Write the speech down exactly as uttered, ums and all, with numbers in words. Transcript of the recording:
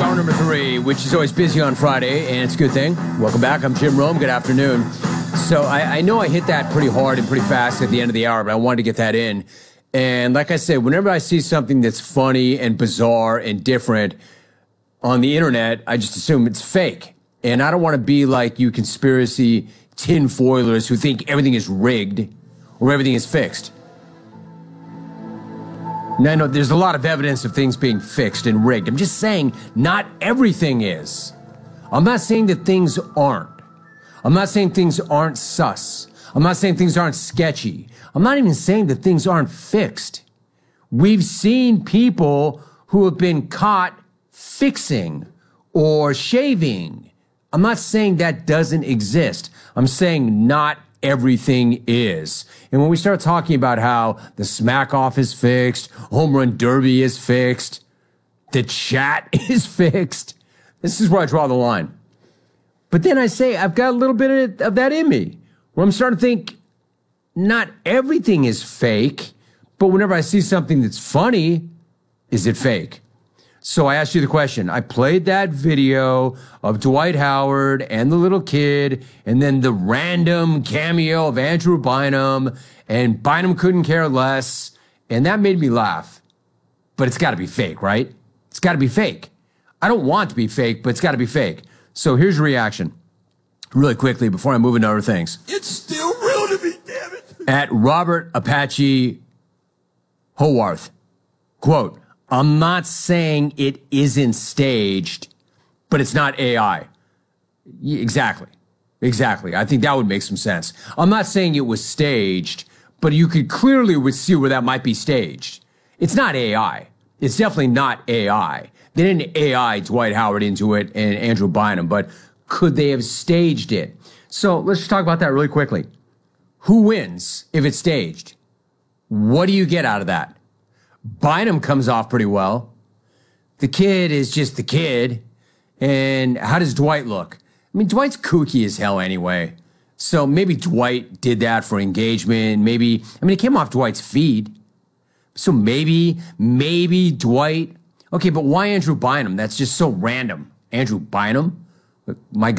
hour number three, which is always busy on Friday, and it's a good thing. Welcome back. I'm Jim Rome. Good afternoon. So I, I know I hit that pretty hard and pretty fast at the end of the hour, but I wanted to get that in. And like I said, whenever I see something that's funny and bizarre and different on the internet, I just assume it's fake. And I don't want to be like you conspiracy tinfoilers who think everything is rigged or everything is fixed. Now, I know there's a lot of evidence of things being fixed and rigged. I'm just saying not everything is. I'm not saying that things aren't. I'm not saying things aren't sus. I'm not saying things aren't sketchy. I'm not even saying that things aren't fixed. We've seen people who have been caught fixing or shaving. I'm not saying that doesn't exist. I'm saying not everything is. And when we start talking about how the smack off is fixed, home run derby is fixed, the chat is fixed, this is where I draw the line. But then I say, I've got a little bit of that in me, where I'm starting to think, not everything is fake, but whenever I see something that's funny, is it fake? So I asked you the question. I played that video of Dwight Howard and the little kid, and then the random cameo of Andrew Bynum, and Bynum couldn't care less, and that made me laugh. But it's got to be fake, right? It's got to be fake. I don't want to be fake, but it's got to be fake. So here's your reaction, really quickly, before I move into other things. It's still real to me, damn it. At Robert Apache Howarth, quote, I'm not saying it isn't staged, but it's not A I. Exactly. Exactly. I think that would make some sense. I'm not saying it was staged, but you could clearly see where that might be staged. It's not A I. It's definitely not A I. They didn't A I Dwight Howard into it and Andrew Bynum, but could they have staged it? So let's just talk about that really quickly. Who wins if it's staged? What do you get out of that? Bynum comes off pretty well. The kid is just the kid. And how does Dwight look? I mean, Dwight's kooky as hell anyway. So maybe Dwight did that for engagement. Maybe, I mean, it came off Dwight's feed. So maybe, maybe Dwight. Okay, but why Andrew Bynum? That's just so random. Andrew Bynum? My